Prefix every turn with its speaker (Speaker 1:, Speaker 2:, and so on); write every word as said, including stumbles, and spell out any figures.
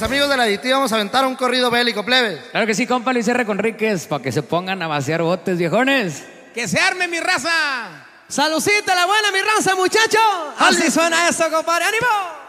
Speaker 1: los amigos de la Aditiva vamos a aventar un corrido bélico, plebes.
Speaker 2: Claro que sí, compa Luis R. Conríquez, para que se pongan a vaciar botes, viejones.
Speaker 3: ¡Que se arme mi raza!
Speaker 4: ¡Salucita la buena, mi raza, muchachos! Así suena eso, compadre. ¡Ánimo!